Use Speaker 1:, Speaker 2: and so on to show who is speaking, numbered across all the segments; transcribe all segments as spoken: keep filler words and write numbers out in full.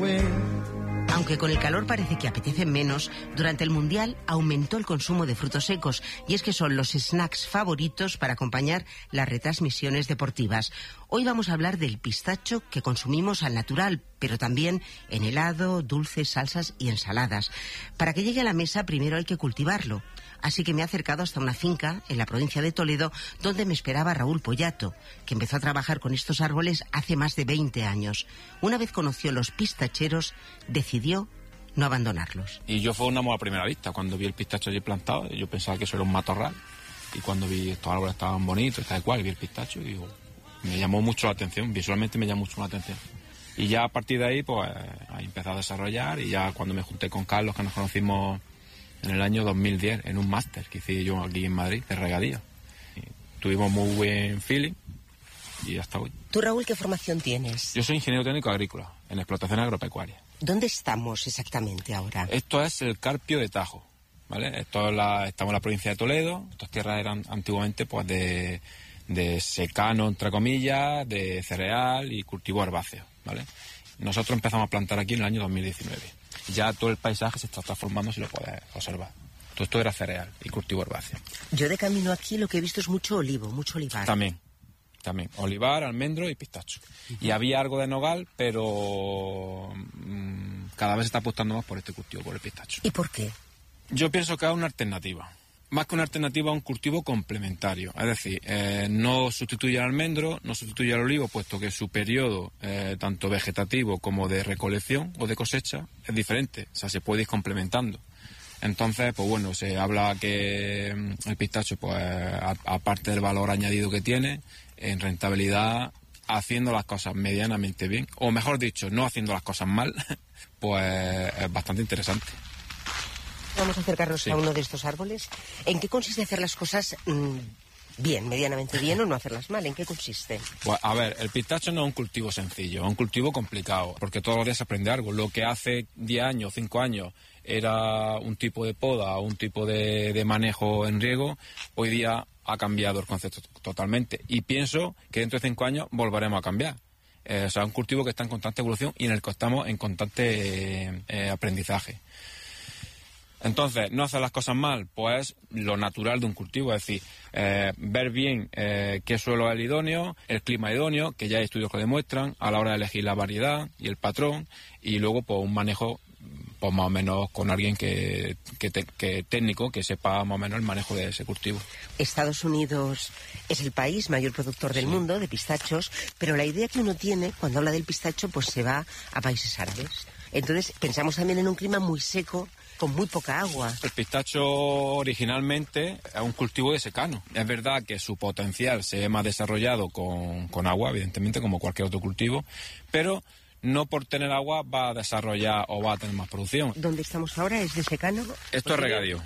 Speaker 1: Aunque con el calor parece que apetece menos, durante el Mundial aumentó el consumo de frutos secos, y es que son los snacks favoritos para acompañar las retransmisiones deportivas. Hoy vamos a hablar del pistacho que consumimos al natural, pero también en helado, dulces, salsas y ensaladas. Para que llegue a la mesa primero hay que cultivarlo. Así que me he acercado hasta una finca en la provincia de Toledo, donde me esperaba Raúl Pollato, que empezó a trabajar con estos árboles hace más de veinte años. Una vez conoció los pistacheros, decidió no abandonarlos.
Speaker 2: Y yo fue un amor a primera vista. Cuando vi el pistacho allí plantado, yo pensaba que eso era un matorral. Y cuando vi estos árboles estaban bonitos, tal cual, vi el pistacho y digo, me llamó mucho la atención, visualmente me llamó mucho la atención. Y ya a partir de ahí, pues, he empezado a desarrollar, y ya cuando me junté con Carlos, que nos conocimos en el año dos mil diez, en un máster que hice yo aquí en Madrid, de regadío. Y tuvimos muy buen feeling y hasta hoy.
Speaker 1: ¿Tú, Raúl, qué formación tienes?
Speaker 2: Yo soy ingeniero técnico agrícola, en explotación agropecuaria.
Speaker 1: ¿Dónde estamos exactamente ahora?
Speaker 2: Esto es el Carpio de Tajo, ¿vale? Esto es la, estamos en la provincia de Toledo. Estas tierras eran antiguamente pues de, de secano, entre comillas, de cereal y cultivo herbáceo, ¿vale? Nosotros empezamos a plantar aquí en el año dos mil diecinueve. Ya todo el paisaje se está transformando, si lo puedes observar. Todo esto era cereal y cultivo herbáceo.
Speaker 1: Yo de camino aquí lo que he visto es mucho olivo, mucho olivar.
Speaker 2: También, también. Olivar, almendro y pistacho. Uh-huh. Y había algo de nogal, pero mmm, cada vez se está apostando más por este cultivo, por el pistacho.
Speaker 1: ¿Y por qué?
Speaker 2: Yo pienso que es una alternativa. Más que una alternativa, a un cultivo complementario. Es decir, eh, no sustituye al almendro, no sustituye al olivo, puesto que su periodo, eh, tanto vegetativo como de recolección o de cosecha, es diferente. O sea, se puede ir complementando. Entonces, pues bueno, se habla que el pistacho, pues aparte del valor añadido que tiene, en rentabilidad, haciendo las cosas medianamente bien, o mejor dicho, no haciendo las cosas mal, pues es bastante interesante.
Speaker 1: Vamos a acercarnos
Speaker 2: sí.
Speaker 1: a uno de estos árboles. ¿En qué consiste hacer las cosas mmm, bien, medianamente bien, o no hacerlas mal? ¿En qué consiste?
Speaker 2: Pues a ver, el pistacho no es un cultivo sencillo, es un cultivo complicado, porque todos los días se aprende algo. Lo que hace diez años, cinco años era un tipo de poda, un tipo de, de manejo en riego, hoy día ha cambiado el concepto totalmente. Y pienso que dentro de cinco años volveremos a cambiar. Eh, o sea, un cultivo que está en constante evolución y en el que estamos en constante eh, eh, aprendizaje. Entonces, no hacer las cosas mal, pues lo natural de un cultivo, es decir, eh, ver bien eh, qué suelo es el idóneo, el clima idóneo, que ya hay estudios que demuestran, a la hora de elegir la variedad y el patrón, y luego pues un manejo pues más o menos con alguien que, que, te, que técnico, que sepa más o menos el manejo de ese cultivo.
Speaker 1: Estados Unidos es el país mayor productor del sí. mundo de pistachos, pero la idea que uno tiene cuando habla del pistacho pues se va a países árabes. Entonces pensamos también en un clima muy seco, con muy poca agua.
Speaker 2: El pistacho originalmente es un cultivo de secano. Es verdad que su potencial se ve más desarrollado con, con agua, evidentemente, como cualquier otro cultivo, pero no por tener agua va a desarrollar o va a tener más producción.
Speaker 1: ¿Dónde estamos ahora? ¿Es de secano?
Speaker 2: Esto es regadío.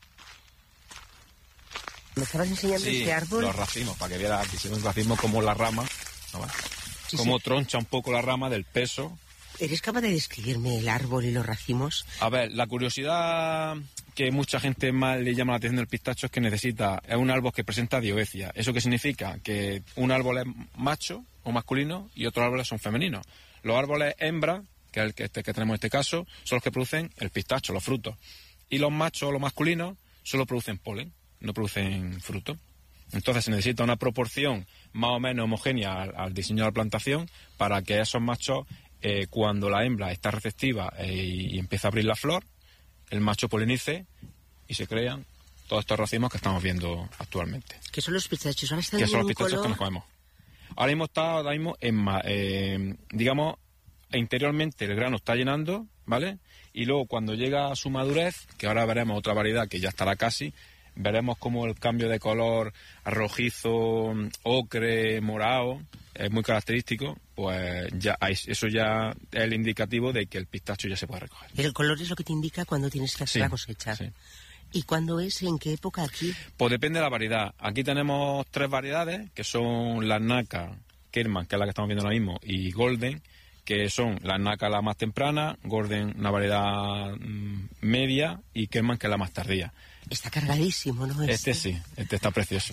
Speaker 1: ¿Me estabas enseñando
Speaker 2: sí,
Speaker 1: este árbol?
Speaker 2: Los racimos, para que vieras, aquí se ve un racimo como la rama, ¿no? sí, como sí. troncha un poco la rama del peso.
Speaker 1: ¿Eres capaz de describirme el árbol y los racimos?
Speaker 2: A ver, la curiosidad que mucha gente más le llama la atención del pistacho es que necesita, es un árbol que presenta dioecia. ¿Eso qué significa? Que un árbol es macho o masculino y otros árboles son femeninos. Los árboles hembra, que es el que, este, que tenemos en este caso, son los que producen el pistacho, los frutos. Y los machos o los masculinos solo producen polen, no producen frutos. Entonces se necesita una proporción más o menos homogénea al, al diseño de la plantación para que esos machos, Eh, cuando la hembra está receptiva eh, y empieza a abrir la flor, el macho polinice y se crean todos estos racimos que estamos viendo actualmente.
Speaker 1: ¿Qué son los pistachos? Ahora están
Speaker 2: ¿Qué
Speaker 1: en
Speaker 2: son los
Speaker 1: un
Speaker 2: pistachos
Speaker 1: color...
Speaker 2: que nos comemos? Ahora mismo está, ahora mismo en, eh, digamos, interiormente el grano está llenando, ¿vale? Y luego cuando llega a su madurez, que ahora veremos otra variedad que ya estará casi, veremos como el cambio de color rojizo, ocre, morado, es muy característico, pues ya eso ya es el indicativo de que el pistacho ya se puede recoger.
Speaker 1: Pero el color es lo que te indica cuando tienes que hacer
Speaker 2: sí,
Speaker 1: la cosecha.
Speaker 2: Sí.
Speaker 1: ¿Y cuándo es? ¿En qué época aquí?
Speaker 2: Pues depende de la variedad. Aquí tenemos tres variedades, que son la Naka, Kerman, que es la que estamos viendo ahora mismo, y Golden, que son la Naka la más temprana, Golden una variedad mmm, media y Kerman que es la más tardía.
Speaker 1: Está cargadísimo, ¿no?
Speaker 2: Este, este sí, este está precioso.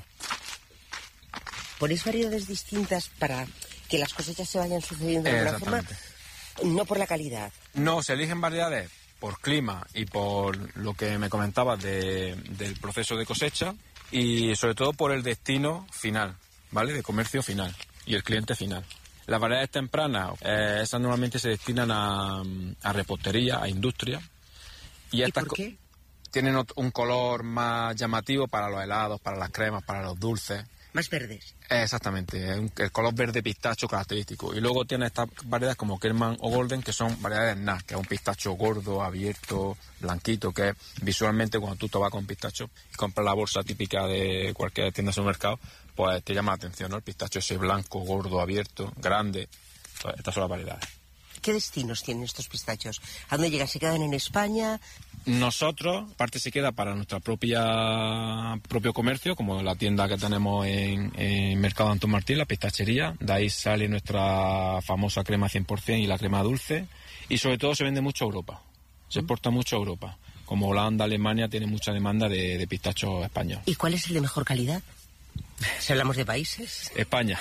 Speaker 1: ¿Ponéis variedades distintas para que las cosechas se vayan sucediendo de alguna forma? No por la calidad.
Speaker 2: No, se eligen variedades por clima y por lo que me comentabas de, del proceso de cosecha y sobre todo por el destino final, ¿vale? De comercio final y el cliente final. Las variedades tempranas, eh, esas normalmente se destinan a, a repostería, a industria. ¿Y, estas
Speaker 1: ¿Y por qué?
Speaker 2: Tienen un color más llamativo para los helados, para las cremas, para los dulces.
Speaker 1: Más verdes.
Speaker 2: Exactamente, el color verde pistacho característico. Y luego tiene estas variedades como Kerman o Golden, que son variedades N A, que es un pistacho gordo, abierto, blanquito, que visualmente cuando tú te vas con pistacho y compras la bolsa típica de cualquier tienda de supermercado, pues te llama la atención, ¿no? El pistacho ese blanco, gordo, abierto, grande. Estas son las variedades.
Speaker 1: ¿Qué destinos tienen estos pistachos? ¿A dónde llegan? ¿Se quedan en España?
Speaker 2: Nosotros, parte se queda para nuestra propia propio comercio, como la tienda que tenemos en, en Mercado Antón Martín, la pistachería. De ahí sale nuestra famosa crema cien por ciento y la crema dulce. Y sobre todo se vende mucho a Europa. Se exporta mucho a Europa. Como Holanda, Alemania, tiene mucha demanda de, de pistachos españoles.
Speaker 1: ¿Y cuál es el de mejor calidad? Si hablamos de países.
Speaker 2: España.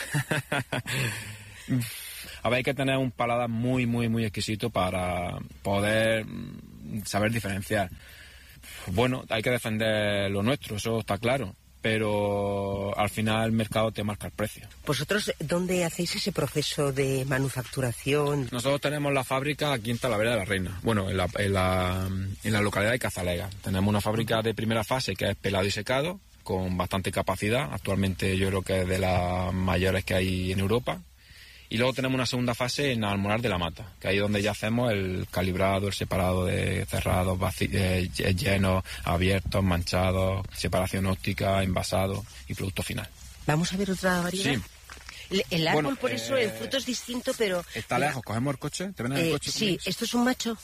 Speaker 2: A ver, hay que tener un paladar muy, muy, muy exquisito para poder saber diferenciar. Bueno, hay que defender lo nuestro, eso está claro, pero al final el mercado te marca el precio.
Speaker 1: ¿Vosotros dónde hacéis ese proceso de manufacturación?
Speaker 2: Nosotros tenemos la fábrica aquí en Talavera de la Reina, bueno, en la, en la, en la localidad de Cazalega. Tenemos una fábrica de primera fase que es pelado y secado, con bastante capacidad. Actualmente yo creo que es de las mayores que hay en Europa. Y luego tenemos una segunda fase en Almonar de la Mata, que ahí es donde ya hacemos el calibrado, el separado de cerrados, vaci- eh, llenos, abiertos, manchados, separación óptica, envasado y producto final.
Speaker 1: ¿Vamos a ver otra variedad?
Speaker 2: Sí.
Speaker 1: El, el árbol,
Speaker 2: Bueno,
Speaker 1: por eso,
Speaker 2: eh,
Speaker 1: el fruto es distinto, pero...
Speaker 2: Está lejos, cogemos el coche, ¿te ven en el
Speaker 1: eh,
Speaker 2: coche?
Speaker 1: Sí,
Speaker 2: conmigo?
Speaker 1: ¿esto es un macho?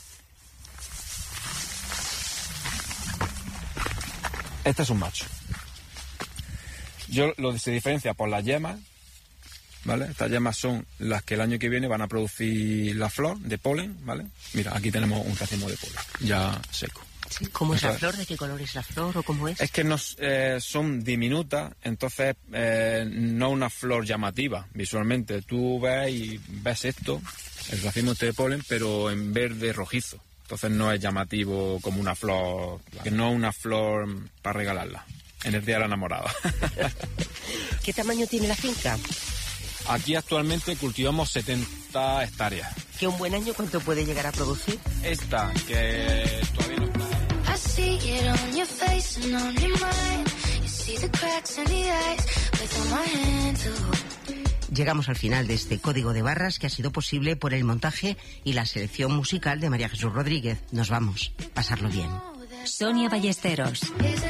Speaker 2: Este es un macho. Yo lo se diferencia por las yemas, ¿vale? Estas yemas son las que el año que viene van a producir la flor de polen, ¿vale? Mira, aquí tenemos un racimo de polen ya seco.
Speaker 1: Sí. ¿Cómo es la
Speaker 2: Entonces,
Speaker 1: flor? ¿De qué color es la flor o cómo es?
Speaker 2: Es que nos, eh, son diminutas, entonces eh, no una flor llamativa visualmente. Tú ves y ves esto, el racimo este de polen, pero en verde rojizo. Entonces no es llamativo como una flor, que no es una flor para regalarla en el día del enamorado.
Speaker 1: ¿Qué tamaño tiene la finca?
Speaker 2: Aquí actualmente cultivamos setenta hectáreas.
Speaker 1: ¿Que un buen año cuánto puede llegar a producir?
Speaker 2: Esta, que todavía no está...
Speaker 1: Llegamos al final de este Código de Barras que ha sido posible por el montaje y la selección musical de María Jesús Rodríguez. Nos vamos. Pasarlo bien.
Speaker 3: Sonia Ballesteros.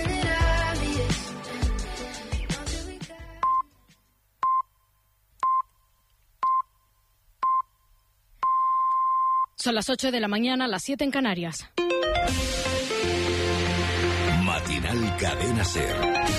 Speaker 4: Son las ocho de la mañana, las siete en Canarias.
Speaker 5: Matinal Cadena Ser.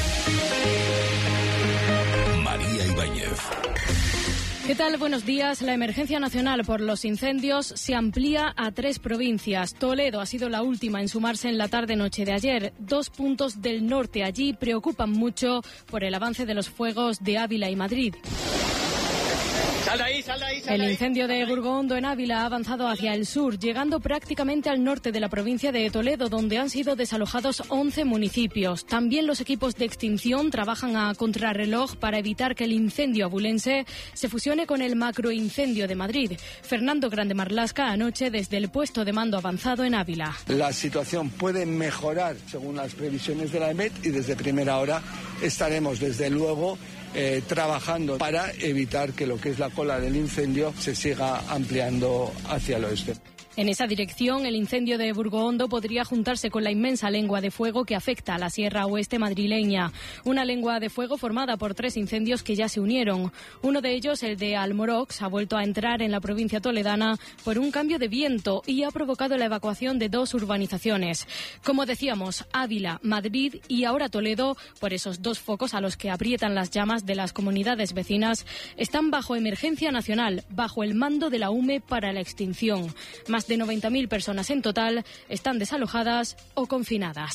Speaker 5: María Ibáñez.
Speaker 4: ¿Qué tal? Buenos días. La emergencia nacional por los incendios se amplía a tres provincias. Toledo ha sido la última en sumarse en la tarde-noche de ayer. Dos puntos del norte allí preocupan mucho por el avance de los fuegos de Ávila y Madrid.
Speaker 6: Sal de ahí, sal de ahí, sal de
Speaker 4: El
Speaker 6: ahí.
Speaker 4: incendio de Burgondo en Ávila ha avanzado hacia el sur, llegando prácticamente al norte de la provincia de Toledo, donde han sido desalojados once municipios. También los equipos de extinción trabajan a contrarreloj para evitar que el incendio abulense se fusione con el macroincendio de Madrid. Fernando Grande Marlasca anoche desde el puesto de mando avanzado en Ávila.
Speaker 7: La situación puede mejorar según las previsiones de la E M E T y desde primera hora estaremos desde luego Eh, trabajando para evitar que lo que es la cola del incendio se siga ampliando hacia el oeste.
Speaker 4: En esa dirección, el incendio de Burgondo podría juntarse con la inmensa lengua de fuego que afecta a la Sierra Oeste madrileña. Una lengua de fuego formada por tres incendios que ya se unieron. Uno de ellos, el de Almorox, ha vuelto a entrar en la provincia toledana por un cambio de viento y ha provocado la evacuación de dos urbanizaciones. Como decíamos, Ávila, Madrid y ahora Toledo, por esos dos focos a los que aprietan las llamas de las comunidades vecinas, están bajo emergencia nacional, bajo el mando de la U M E para la extinción. Más de noventa mil personas en total están desalojadas o confinadas.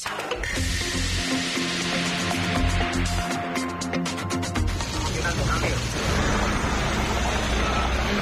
Speaker 4: El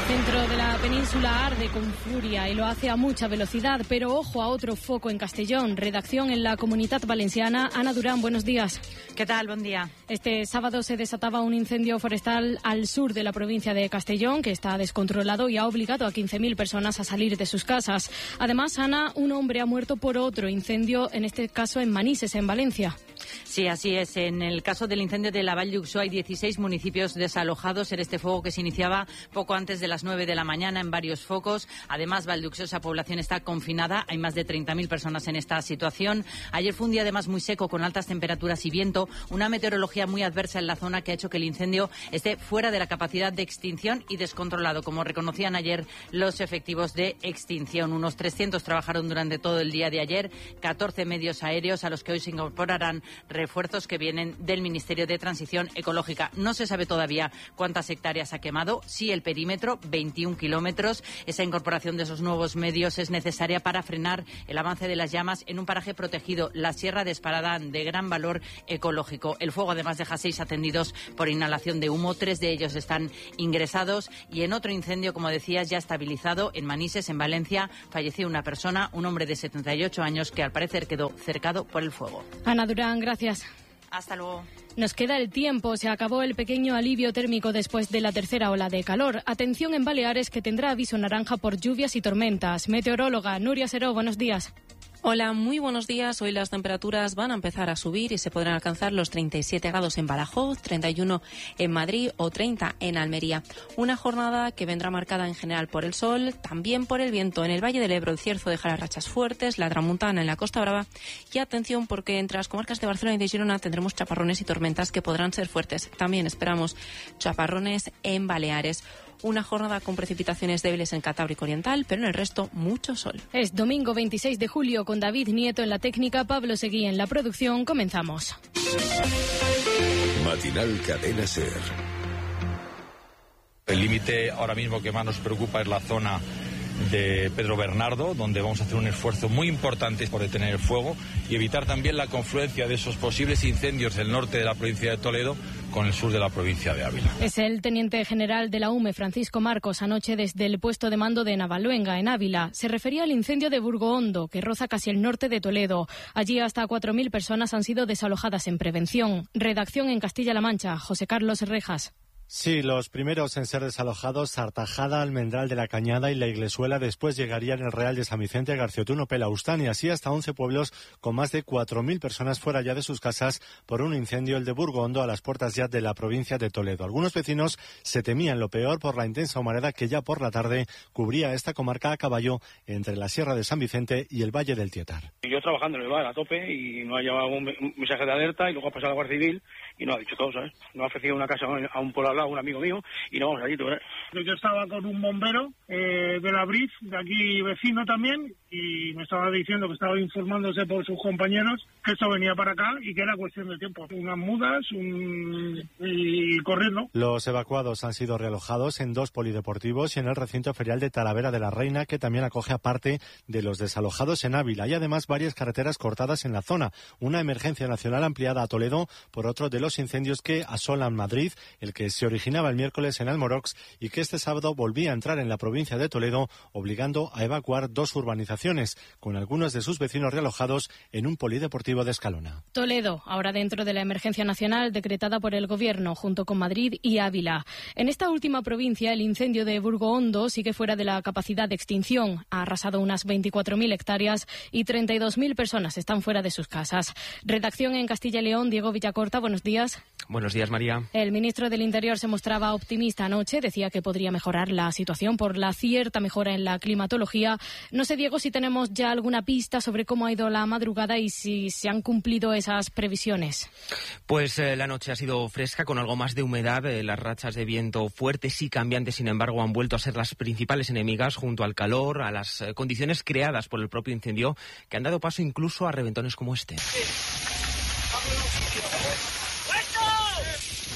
Speaker 4: centro de la península arde con furia y lo hace a mucha velocidad, pero ojo a otro foco en Castellón. Redacción en la Comunitat Valenciana. Ana Durán, buenos días.
Speaker 8: ¿Qué tal? Buen día.
Speaker 4: Este sábado se desataba un incendio forestal al sur de la provincia de Castellón, que está descontrolado y ha obligado a quince mil personas a salir de sus casas. Además, Ana, un hombre ha muerto por otro incendio, en este caso en Manises, en Valencia.
Speaker 8: Sí, así es. En el caso del incendio de la Vall d'Uixó hay dieciséis municipios desalojados en este fuego que se iniciaba poco antes de las nueve de la mañana en varios focos. Además, Vall d'Uixó, esa población está confinada. Hay más de treinta mil personas en esta situación. Ayer fue un día además muy seco con altas temperaturas y viento. Una meteorología muy adversa en la zona que ha hecho que el incendio esté fuera de la capacidad de extinción y descontrolado, como reconocían ayer los efectivos de extinción. Unos trescientos trabajaron durante todo el día de ayer. catorce medios aéreos a los que hoy se incorporarán refuerzos que vienen del Ministerio de Transición Ecológica. No se sabe todavía cuántas hectáreas ha quemado. Sí, el perímetro, veintiún kilómetros. Esa incorporación de esos nuevos medios es necesaria para frenar el avance de las llamas en un paraje protegido, la Sierra de Esparadán, de gran valor ecológico. El fuego además deja seis atendidos por inhalación de humo. Tres de ellos están ingresados. Y en otro incendio, como decías, ya estabilizado en Manises, en Valencia, falleció una persona, un hombre de setenta y ocho años, que al parecer quedó cercado por el fuego.
Speaker 4: Ana Durán, gracias.
Speaker 8: Hasta luego.
Speaker 4: Nos queda el tiempo. Se acabó el pequeño alivio térmico después de la tercera ola de calor. Atención en Baleares, que tendrá aviso naranja por lluvias y tormentas. Meteoróloga Nuria Seró, buenos días.
Speaker 9: Hola, muy buenos días. Hoy las temperaturas van a empezar a subir y se podrán alcanzar los treinta y siete grados en Badajoz, treinta y uno en Madrid o treinta en Almería. Una jornada que vendrá marcada en general por el sol, también por el viento. En el Valle del Ebro el cierzo dejará rachas fuertes, la tramuntana en la Costa Brava. Y atención, porque entre las comarcas de Barcelona y de Girona tendremos chaparrones y tormentas que podrán ser fuertes. También esperamos chaparrones en Baleares. Una jornada con precipitaciones débiles en Cantábrico Oriental, pero en el resto mucho sol.
Speaker 4: Es domingo veintiséis de julio con David Nieto en la técnica, Pablo Seguí en la producción. Comenzamos.
Speaker 5: Matinal Cadena Ser.
Speaker 10: El límite ahora mismo que más nos preocupa es la zona de Pedro Bernardo, donde vamos a hacer un esfuerzo muy importante por detener el fuego y evitar también la confluencia de esos posibles incendios del norte de la provincia de Toledo con el sur de la provincia de Ávila.
Speaker 4: Es el teniente general de la U M E, Francisco Marcos, anoche desde el puesto de mando de Navaluenga, en Ávila. Se refería al incendio de Burgohondo, que roza casi el norte de Toledo. Allí hasta cuatro mil personas han sido desalojadas en prevención. Redacción en Castilla-La Mancha, José Carlos Rejas.
Speaker 11: Sí, los primeros en ser desalojados, Artajada, Almendral de la Cañada y La Iglesuela. Después llegarían el Real de San Vicente, Garciotuno, Pelaustán y así hasta once pueblos con más de cuatro mil personas fuera ya de sus casas por un incendio, el de Burgohondo, a las puertas ya de la provincia de Toledo. Algunos vecinos se temían lo peor por la intensa humareda que ya por la tarde cubría esta comarca a caballo entre la Sierra de San Vicente y el Valle del Tietar.
Speaker 12: Yo trabajando en el bar a tope y no ha llevado un mensaje de alerta y luego ha pasado la Guardia Civil y no ha dicho todo, ¿sabes? No ha ofrecido una casa a un pueblo al lado, un amigo mío, y no vamos allí, ¿tú ves?
Speaker 13: Yo estaba con un bombero eh, de la Briz, de aquí vecino también, y me estaba diciendo que estaba informándose por sus compañeros que esto venía para acá y que era cuestión de tiempo. Unas mudas un... y corriendo.
Speaker 11: Los evacuados han sido realojados en dos polideportivos y en el recinto ferial de Talavera de la Reina, que también acoge a parte de los desalojados en Ávila. Hay además varias carreteras cortadas en la zona. Una emergencia nacional ampliada a Toledo por otro de los incendios que asolan Madrid, el que se originaba el miércoles en Almorox y que este sábado volvía a entrar en la provincia de Toledo, obligando a evacuar dos urbanizaciones, con algunos de sus vecinos realojados en un polideportivo de Escalona.
Speaker 4: Toledo, ahora dentro de la emergencia nacional decretada por el Gobierno, junto con Madrid y Ávila. En esta última provincia, el incendio de Burgohondo sigue fuera de la capacidad de extinción. Ha arrasado unas veinticuatro mil hectáreas y treinta y dos mil personas están fuera de sus casas. Redacción en Castilla y León, Diego Villacorta, buenos días.
Speaker 14: Buenos días, María.
Speaker 4: El ministro del Interior se mostraba optimista anoche, decía que podría mejorar la situación por la cierta mejora en la climatología. No sé, Diego, si tenemos ya alguna pista sobre cómo ha ido la madrugada y si se han cumplido esas previsiones.
Speaker 14: Pues eh, la noche ha sido fresca, con algo más de humedad. Eh, las rachas de viento fuertes y cambiantes, sin embargo, han vuelto a ser las principales enemigas junto al calor, a las eh, condiciones creadas por el propio incendio, que han dado paso incluso a reventones como este.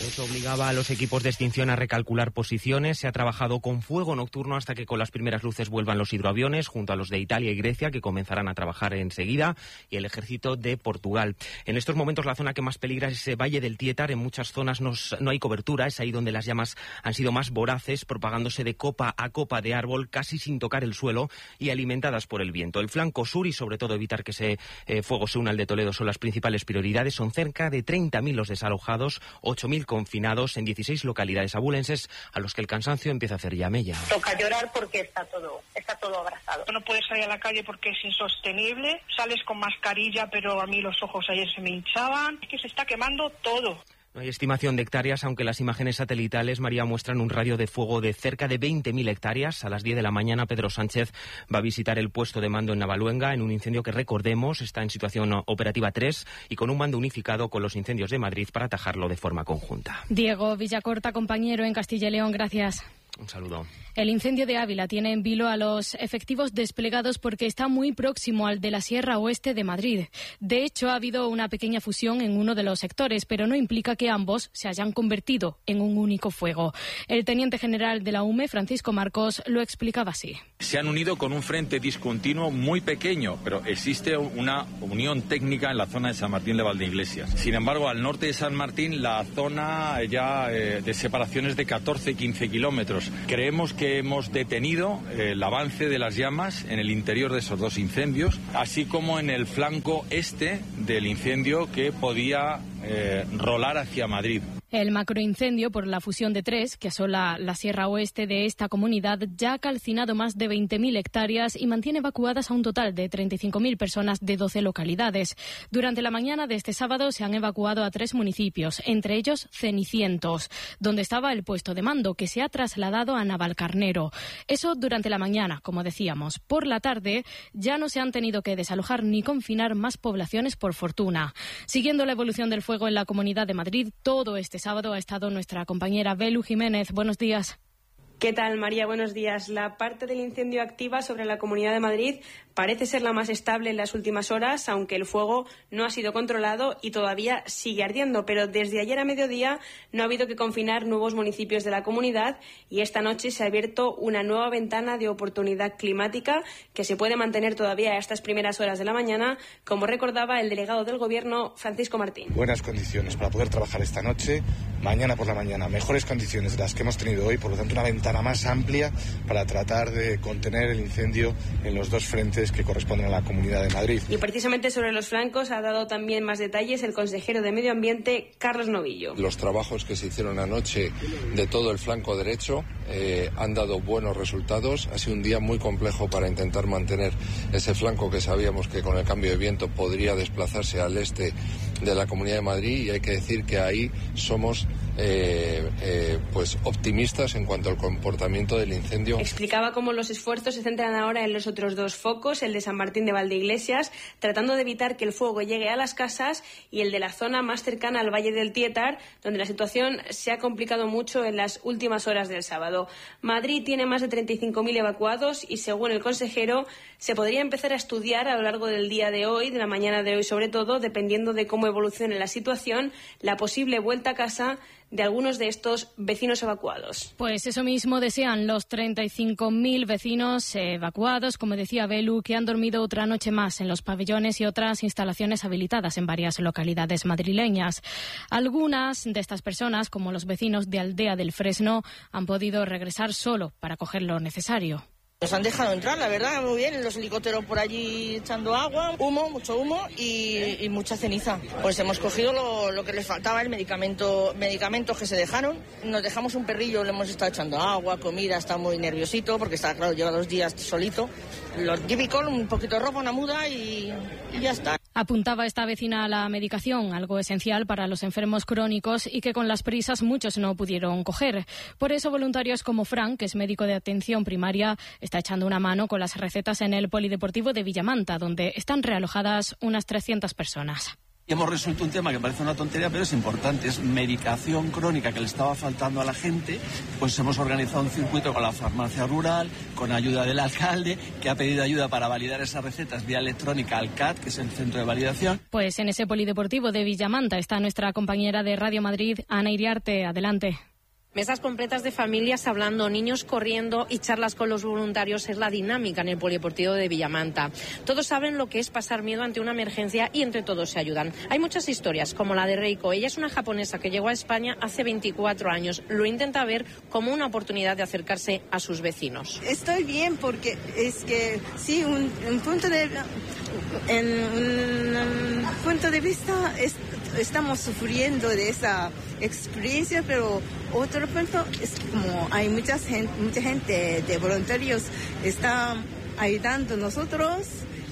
Speaker 14: Esto obligaba a los equipos de extinción a recalcular posiciones. Se ha trabajado con fuego nocturno hasta que con las primeras luces vuelvan los hidroaviones, junto a los de Italia y Grecia, que comenzarán a trabajar enseguida, y el ejército de Portugal. En estos momentos la zona que más peligra es ese Valle del Tietar. En muchas zonas no, no hay cobertura. Es ahí donde las llamas han sido más voraces, propagándose de copa a copa de árbol, casi sin tocar el suelo y alimentadas por el viento. El flanco sur y sobre todo evitar que ese eh, fuego se una al de Toledo son las principales prioridades. Son cerca de treinta mil los desalojados, ocho mil confinados en dieciséis localidades abulenses, a los que el cansancio empieza a hacer ya mella.
Speaker 15: Toca llorar porque está todo, está todo abrazado.
Speaker 16: No puedes salir a la calle porque es insostenible. Sales con mascarilla, pero a mí los ojos ayer se me hinchaban. Es que se está quemando todo.
Speaker 14: No hay estimación de hectáreas, aunque las imágenes satelitales, María, muestran un radio de fuego de cerca de veinte mil hectáreas. A las diez de la mañana, Pedro Sánchez va a visitar el puesto de mando en Navaluenga, en un incendio que, recordemos, está en situación operativa tres y con un mando unificado con los incendios de Madrid para atajarlo de forma conjunta.
Speaker 4: Diego Villacorta, compañero en Castilla y León, gracias.
Speaker 14: Un saludo.
Speaker 4: El incendio de Ávila tiene en vilo a los efectivos desplegados porque está muy próximo al de la Sierra Oeste de Madrid. De hecho, ha habido una pequeña fusión en uno de los sectores, pero no implica que ambos se hayan convertido en un único fuego. El teniente general de la U M E, Francisco Marcos, lo explicaba así.
Speaker 10: Se han unido con un frente discontinuo muy pequeño, pero existe una unión técnica en la zona de San Martín de Valdeiglesias. Sin embargo, al norte de San Martín, la zona ya eh, de separación es de catorce a quince kilómetros. Creemos que hemos detenido eh, el avance de las llamas en el interior de esos dos incendios, así como en el flanco este del incendio que podía eh, rolar hacia Madrid.
Speaker 4: El macroincendio por la fusión de tres, que asola la Sierra Oeste de esta comunidad, ya ha calcinado más de veinte mil hectáreas y mantiene evacuadas a un total de treinta y cinco mil personas de doce localidades. Durante la mañana de este sábado se han evacuado a tres municipios, entre ellos Cenicientos, donde estaba el puesto de mando, que se ha trasladado a Navalcarnero. Eso durante la mañana, como decíamos. Por la tarde ya no se han tenido que desalojar ni confinar más poblaciones, por fortuna. Siguiendo la evolución del fuego en la Comunidad de Madrid, todo este sábado ha estado nuestra compañera Belu Jiménez. Buenos días.
Speaker 17: ¿Qué tal, María? Buenos días. La parte del incendio activa sobre la Comunidad de Madrid parece ser la más estable en las últimas horas, aunque el fuego no ha sido controlado y todavía sigue ardiendo. Pero desde ayer a mediodía no ha habido que confinar nuevos municipios de la comunidad y esta noche se ha abierto una nueva ventana de oportunidad climática que se puede mantener todavía a estas primeras horas de la mañana, como recordaba el delegado del Gobierno, Francisco Martín.
Speaker 18: Buenas condiciones para poder trabajar esta noche, mañana por la mañana. Mejores condiciones de las que hemos tenido hoy, por lo tanto una ventana más amplia para tratar de contener el incendio en los dos frentes que corresponden a la Comunidad de Madrid.
Speaker 17: Y precisamente sobre los flancos ha dado también más detalles el consejero de Medio Ambiente, Carlos Novillo.
Speaker 19: Los trabajos que se hicieron anoche de todo el flanco derecho eh, han dado buenos resultados. Ha sido un día muy complejo para intentar mantener ese flanco que sabíamos que con el cambio de viento podría desplazarse al este de la Comunidad de Madrid, y hay que decir que ahí somos eh, eh, pues optimistas en cuanto al comportamiento del incendio.
Speaker 17: Explicaba cómo los esfuerzos se centran ahora en los otros dos focos, el de San Martín de Valdeiglesias, tratando de evitar que el fuego llegue a las casas, y el de la zona más cercana al Valle del Tietar, donde la situación se ha complicado mucho en las últimas horas del sábado. Madrid tiene más de treinta y cinco mil evacuados y, según el consejero, se podría empezar a estudiar a lo largo del día de hoy, de la mañana de hoy sobre todo, dependiendo de cómo evolucione la situación, la posible vuelta a casa de algunos de estos vecinos evacuados.
Speaker 4: Pues eso mismo desean los treinta y cinco mil vecinos evacuados, como decía Belu, que han dormido otra noche más en los pabellones y otras instalaciones habilitadas en varias localidades madrileñas. Algunas de estas personas, como los vecinos de Aldea del Fresno, han podido regresar solo para coger lo necesario.
Speaker 20: Nos han dejado entrar, la verdad, muy bien, los helicópteros por allí echando agua, humo, mucho humo y, y mucha ceniza. Pues hemos cogido lo, lo que les faltaba, el medicamento, medicamentos que se dejaron. Nos dejamos un perrillo, le hemos estado echando agua, comida, está muy nerviosito porque está, claro, lleva dos días solito. Lo típico, un poquito de ropa, una muda y, y ya está.
Speaker 4: Apuntaba esta vecina a la medicación, algo esencial para los enfermos crónicos y que con las prisas muchos no pudieron coger. Por eso voluntarios como Frank, que es médico de atención primaria, está echando una mano con las recetas en el Polideportivo de Villamanta, donde están realojadas unas trescientas personas.
Speaker 21: Hemos resuelto un tema que parece una tontería, pero es importante, es medicación crónica que le estaba faltando a la gente. Pues hemos organizado un circuito con la farmacia rural, con ayuda del alcalde, que ha pedido ayuda para validar esas recetas vía electrónica al C A T, que es el centro de validación.
Speaker 4: Pues en ese polideportivo de Villamanta está nuestra compañera de Radio Madrid, Ana Iriarte. Adelante.
Speaker 22: Mesas completas de familias hablando, niños corriendo y charlas con los voluntarios es la dinámica en el polideportivo de Villamanta. Todos saben lo que es pasar miedo ante una emergencia y entre todos se ayudan. Hay muchas historias, como la de Reiko. Ella es una japonesa que llegó a España hace veinticuatro años. Lo intenta ver como una oportunidad de acercarse a sus vecinos.
Speaker 23: Estoy bien porque es que sí, un, un punto de en un, un punto de vista es, estamos sufriendo de esa experiencia, pero otro punto es que como hay mucha gente, mucha gente de voluntarios está ayudando a nosotros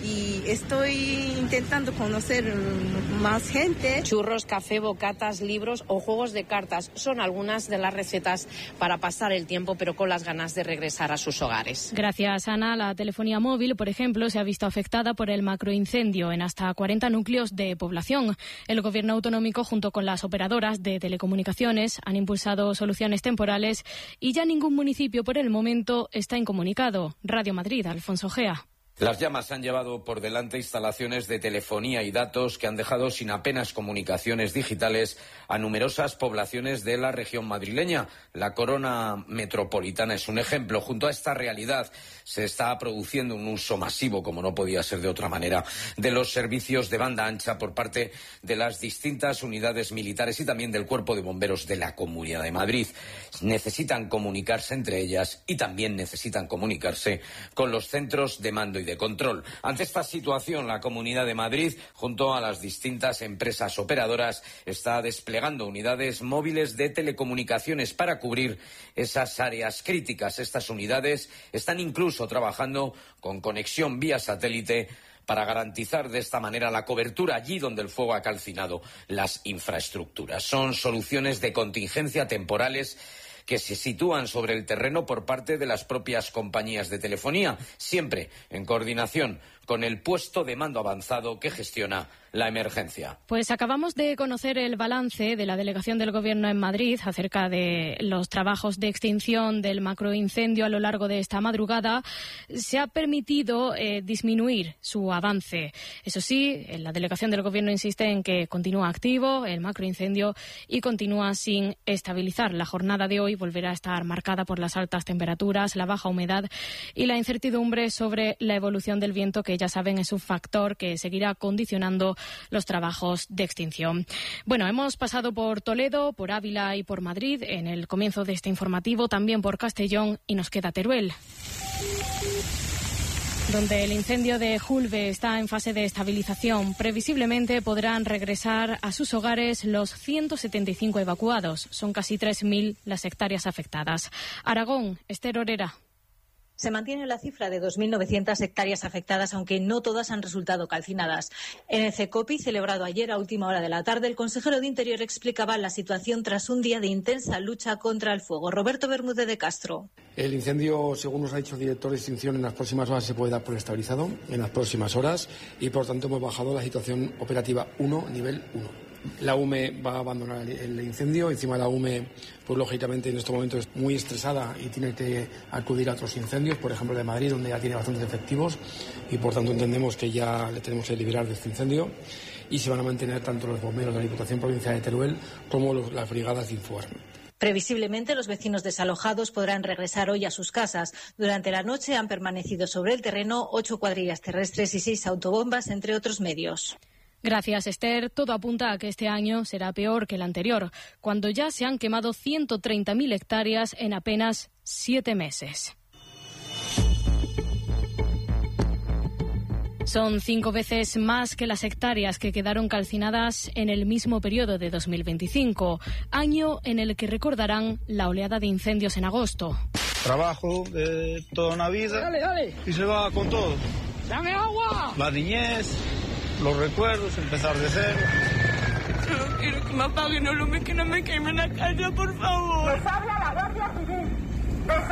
Speaker 23: y estoy intentando conocer más gente.
Speaker 22: Churros, café, bocatas, libros o juegos de cartas son algunas de las recetas para pasar el tiempo, pero con las ganas de regresar a sus hogares.
Speaker 4: Gracias, Ana. La telefonía móvil, por ejemplo, se ha visto afectada por el macroincendio en hasta cuarenta núcleos de población. El Gobierno autonómico, junto con las operadoras de telecomunicaciones, han impulsado soluciones temporales y ya ningún municipio por el momento está incomunicado. Radio Madrid, Alfonso Gea.
Speaker 24: Las llamas han llevado por delante instalaciones de telefonía y datos que han dejado sin apenas comunicaciones digitales a numerosas poblaciones de la región madrileña. La corona metropolitana es un ejemplo. Junto a esta realidad se está produciendo un uso masivo, como no podía ser de otra manera, de los servicios de banda ancha por parte de las distintas unidades militares y también del Cuerpo de Bomberos de la Comunidad de Madrid. Necesitan comunicarse entre ellas y también necesitan comunicarse con los centros de mando y de control. Ante esta situación, la Comunidad de Madrid, junto a las distintas empresas operadoras, está desplegando unidades móviles de telecomunicaciones para cubrir esas áreas críticas. Estas unidades están incluso trabajando con conexión vía satélite para garantizar de esta manera la cobertura allí donde el fuego ha calcinado las infraestructuras. Son soluciones de contingencia temporales que se sitúan sobre el terreno por parte de las propias compañías de telefonía, siempre en coordinación con el puesto de mando avanzado que gestiona la emergencia.
Speaker 4: Pues acabamos de conocer el balance de la delegación del Gobierno en Madrid acerca de los trabajos de extinción del macroincendio a lo largo de esta madrugada. Se ha permitido eh, disminuir su avance. Eso sí, la delegación del Gobierno insiste en que continúa activo el macroincendio y continúa sin estabilizar. La jornada de hoy volverá a estar marcada por las altas temperaturas, la baja humedad y la incertidumbre sobre la evolución del viento, que ya saben es un factor que seguirá condicionando los trabajos de extinción. Bueno, hemos pasado por Toledo, por Ávila y por Madrid en el comienzo de este informativo, también por Castellón, y nos queda Teruel, donde el incendio de Julve está en fase de estabilización. Previsiblemente podrán regresar a sus hogares los ciento setenta y cinco evacuados. Son casi tres mil las hectáreas afectadas. Aragón, Esther Orera.
Speaker 25: Se mantiene la cifra de dos mil novecientas hectáreas afectadas, aunque no todas han resultado calcinadas. En el CECOPI, celebrado ayer a última hora de la tarde, el consejero de Interior explicaba la situación tras un día de intensa lucha contra el fuego. Roberto Bermúdez de Castro.
Speaker 26: El incendio, según nos ha dicho el director de extinción, en las próximas horas se puede dar por estabilizado, en las próximas horas, y por tanto hemos bajado la situación operativa uno, nivel uno. La U M E va a abandonar el incendio. Encima la U M E, pues lógicamente en estos momentos es muy estresada y tiene que acudir a otros incendios, por ejemplo de Madrid, donde ya tiene bastantes efectivos, y por tanto entendemos que ya le tenemos que liberar de este incendio, y se van a mantener tanto los bomberos de la Diputación Provincial de Teruel como los, las brigadas de Infoarme.
Speaker 25: Previsiblemente, los vecinos desalojados podrán regresar hoy a sus casas. Durante la noche han permanecido sobre el terreno ocho cuadrillas terrestres y seis autobombas, entre otros medios.
Speaker 4: Gracias, Esther. Todo apunta a que este año será peor que el anterior, cuando ya se han quemado ciento treinta mil hectáreas en apenas siete meses. Son cinco veces más que las hectáreas que quedaron calcinadas en el mismo periodo de dos mil veinticinco, año en el que recordarán la oleada de incendios en agosto.
Speaker 27: Trabajo de toda una vida.
Speaker 6: Dale, dale.
Speaker 27: Y se va con todo.
Speaker 6: ¡Dame agua!
Speaker 27: La niñez, los recuerdos, empezar de cero.
Speaker 6: Solo quiero que me apaguen, no lo me, que no me quemen la casa, por favor.
Speaker 15: Nos habla la Guardia Civil. Desalojen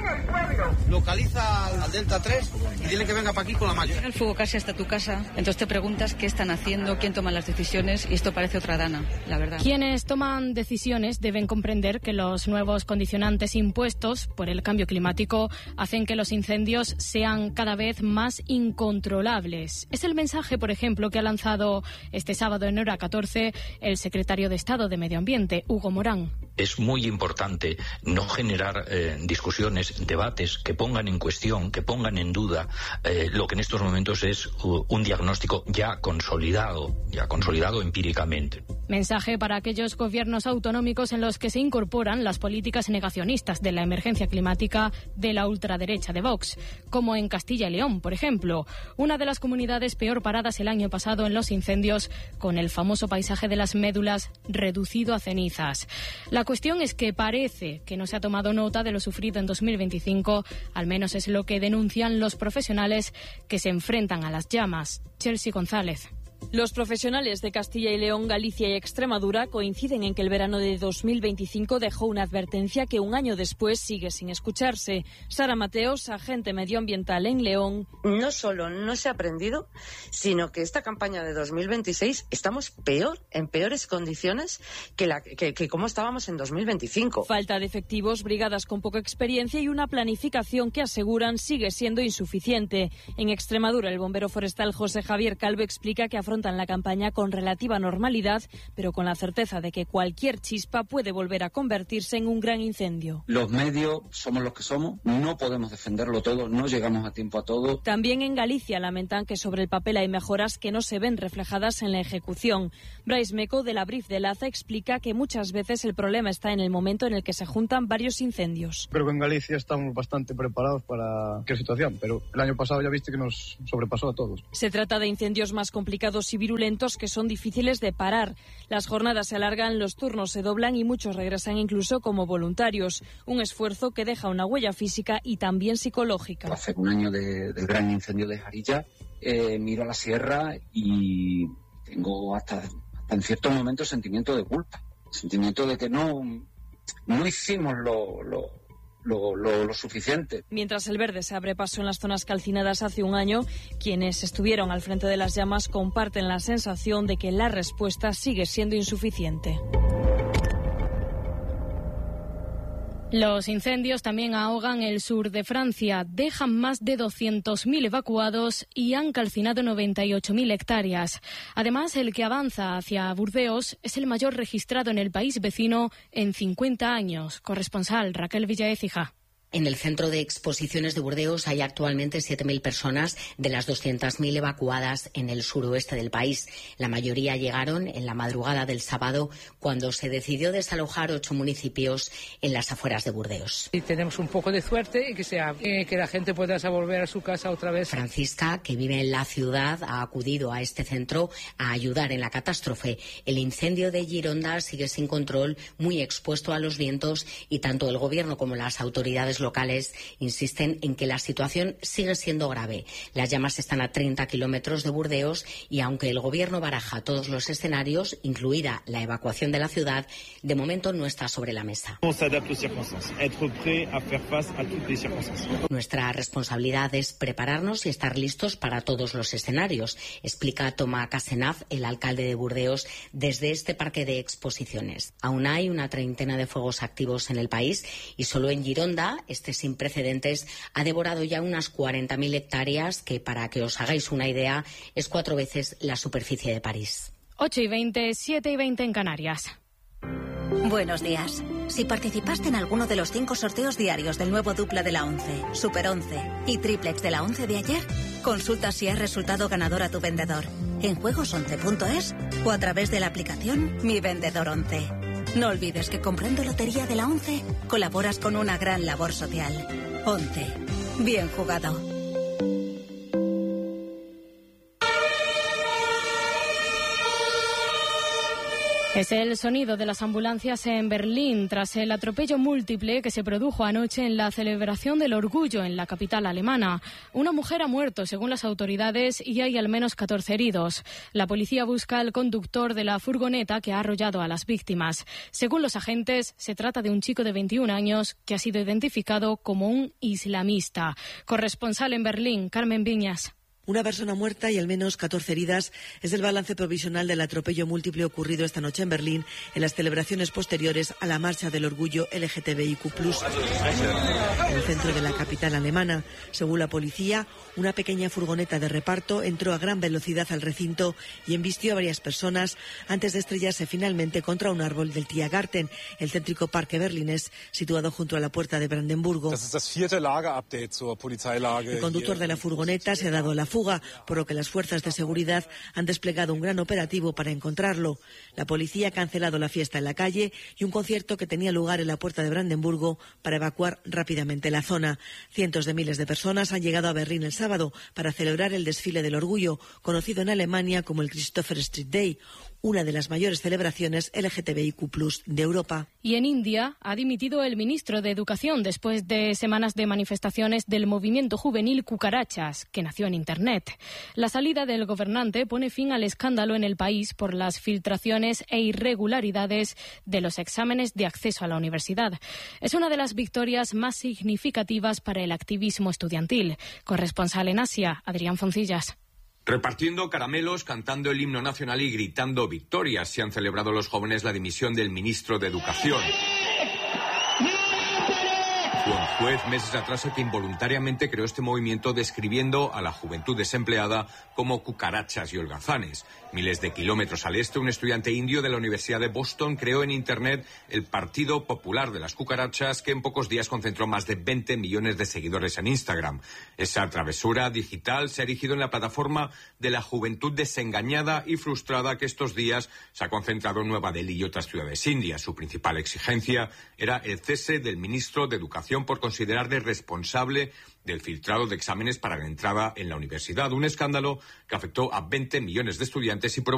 Speaker 1: Localiza al Delta tres y dile que venga para aquí con la malla.
Speaker 2: El fuego casi hasta tu casa, entonces te preguntas qué están haciendo, quién toma las decisiones, y esto parece otra dana, la verdad.
Speaker 4: Quienes toman decisiones deben comprender que los nuevos condicionantes impuestos por el cambio climático hacen que los incendios sean cada vez más incontrolables. Es el mensaje, por ejemplo, que ha lanzado este sábado en Hora catorce el secretario de Estado de Medio Ambiente, Hugo Morán.
Speaker 3: Es muy importante no generar eh, discusiones, debates que pongan en cuestión, que pongan en duda eh, lo que en estos momentos es uh, un diagnóstico ya consolidado, ya consolidado empíricamente.
Speaker 4: Mensaje para aquellos gobiernos autonómicos en los que se incorporan las políticas negacionistas de la emergencia climática de la ultraderecha de Vox, como en Castilla y León, por ejemplo, una de las comunidades peor paradas el año pasado en los incendios, con el famoso paisaje de las médulas reducido a cenizas. La cuestión es que parece que no se ha tomado nota de lo sufrido en dos mil veinticinco, al menos es lo que denuncian los profesionales que se enfrentan a las llamas. Chelsea González.
Speaker 5: Los profesionales de Castilla y León, Galicia y Extremadura coinciden en que el verano de dos mil veinticinco dejó una advertencia que un año después sigue sin escucharse. Sara Mateos, agente medioambiental en León.
Speaker 7: No solo no se ha aprendido, sino que esta campaña de dos mil veintiséis estamos peor, en peores condiciones que, la, que, que como estábamos en dos mil veinticinco.
Speaker 5: Falta de efectivos, brigadas con poca experiencia y una planificación que aseguran sigue siendo insuficiente. En Extremadura, el bombero forestal José Javier Calvo explica que afronta en la campaña con relativa normalidad, pero con la certeza de que cualquier chispa puede volver a convertirse en un gran incendio.
Speaker 8: Los medios somos los que somos, no podemos defenderlo todo, no llegamos a tiempo a todo.
Speaker 5: También en Galicia lamentan que sobre el papel hay mejoras que no se ven reflejadas en la ejecución. Bryce Meco, de la Brif de Laza, explica que muchas veces el problema está en el momento en el que se juntan varios incendios.
Speaker 27: Creo que en Galicia estamos bastante preparados para cualquier situación, pero el año pasado ya viste que nos sobrepasó a todos.
Speaker 5: Se trata de incendios más complicados y virulentos que son difíciles de parar. Las jornadas se alargan, los turnos se doblan y muchos regresan incluso como voluntarios. Un esfuerzo que deja una huella física y también psicológica.
Speaker 8: Hace un año de, del gran incendio de Jarilla, eh, miro a la sierra y tengo hasta, hasta en ciertos momentos sentimiento de culpa. Sentimiento de que no, no hicimos lo... lo Lo, lo, lo suficiente.
Speaker 5: Mientras el verde se abre paso en las zonas calcinadas hace un año, quienes estuvieron al frente de las llamas comparten la sensación de que la respuesta sigue siendo insuficiente.
Speaker 4: Los incendios también ahogan el sur de Francia, dejan más de doscientos mil evacuados y han calcinado noventa y ocho mil hectáreas. Además, el que avanza hacia Burdeos es el mayor registrado en el país vecino en cincuenta años. Corresponsal Raquel Villaécija.
Speaker 9: En el centro de exposiciones de Burdeos hay actualmente siete mil personas de las doscientas mil evacuadas en el suroeste del país. La mayoría llegaron en la madrugada del sábado, cuando se decidió desalojar ocho municipios en las afueras de Burdeos.
Speaker 28: Y tenemos un poco de suerte y que, sea, que, que la gente pueda volver a su casa otra vez.
Speaker 9: Francisca, que vive en la ciudad, ha acudido a este centro a ayudar en la catástrofe. El incendio de Gironda sigue sin control, muy expuesto a los vientos, y tanto el gobierno como las autoridades locales insisten en que la situación sigue siendo grave. Las llamas están a treinta kilómetros de Burdeos y aunque el gobierno baraja todos los escenarios, incluida la evacuación de la ciudad, de momento no está sobre la mesa. Nuestra responsabilidad es prepararnos y estar listos para todos los escenarios, explica Thomas Casenaf, el alcalde de Burdeos, desde este parque de exposiciones. Aún hay una treintena de fuegos activos en el país y solo en Gironda, este sin precedentes, ha devorado ya unas cuarenta mil hectáreas, que, para que os hagáis una idea, es cuatro veces la superficie de París.
Speaker 4: ocho y veinte, siete y veinte en Canarias.
Speaker 29: Buenos días. Si participaste en alguno de los cinco sorteos diarios del nuevo dupla de la once, Super once y Triplex de la once de ayer, consulta si has resultado ganador a tu vendedor en juegos once punto es o a través de la aplicación Mi Vendedor once. No olvides que comprando Lotería de la once colaboras con una gran labor social. once. Bien jugado.
Speaker 4: Es el sonido de las ambulancias en Berlín tras el atropello múltiple que se produjo anoche en la celebración del orgullo en la capital alemana. Una mujer ha muerto, según las autoridades, y hay al menos catorce heridos. La policía busca al conductor de la furgoneta que ha arrollado a las víctimas. Según los agentes, se trata de un chico de veintiún años que ha sido identificado como un islamista. Corresponsal en Berlín, Carmen Viñas.
Speaker 10: Una persona muerta y al menos catorce heridas es el balance provisional del atropello múltiple ocurrido esta noche en Berlín en las celebraciones posteriores a la marcha del orgullo L G T B I Q plus, en el centro de la capital alemana. Según la policía, una pequeña furgoneta de reparto entró a gran velocidad al recinto y embistió a varias personas antes de estrellarse finalmente contra un árbol del Tiergarten, el céntrico parque berlinés situado junto a la puerta de Brandenburgo. El conductor de la furgoneta se ha dado la fuga, por lo que las fuerzas de seguridad han desplegado un gran operativo para encontrarlo. La policía ha cancelado la fiesta en la calle y un concierto que tenía lugar en la puerta de Brandenburgo para evacuar rápidamente la zona. Cientos de miles de personas han llegado a Berlín el sábado para celebrar el desfile del orgullo, conocido en Alemania como el Christopher Street Day, una de las mayores celebraciones L G T B I Q plus de Europa.
Speaker 4: Y en India ha dimitido el ministro de Educación después de semanas de manifestaciones del movimiento juvenil Cucarachas, que nació en Internet. La salida del gobernante pone fin al escándalo en el país por las filtraciones e irregularidades de los exámenes de acceso a la universidad. Es una de las victorias más significativas para el activismo estudiantil. Corresponsal en Asia, Adrián Foncillas.
Speaker 11: Repartiendo caramelos, cantando el himno nacional y gritando victorias, se han celebrado los jóvenes la dimisión del ministro de Educación. Fue un juez meses atrás el que involuntariamente creó este movimiento describiendo a la juventud desempleada como cucarachas y holgazanes. Miles de kilómetros al este, un estudiante indio de la Universidad de Boston creó en Internet el Partido Popular de las Cucarachas, que en pocos días concentró más de veinte millones de seguidores en Instagram. Esa travesura digital se ha erigido en la plataforma de la juventud desengañada y frustrada que estos días se ha concentrado en Nueva Delhi y otras ciudades indias. Su principal exigencia era el cese del ministro de Educación por considerarle responsable del filtrado de exámenes para la entrada en la universidad. Un escándalo que afectó a veinte millones de estudiantes y provocó